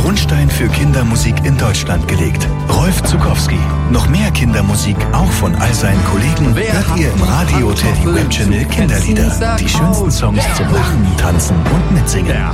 Grundstein für Kindermusik in Deutschland gelegt. Rolf Zuckowski. Noch mehr Kindermusik, auch von all seinen Kollegen, hört ihr im Radio Teddy Web Channel Kinderlieder. Die schönsten Songs zum Lachen, Tanzen und Mitsingen.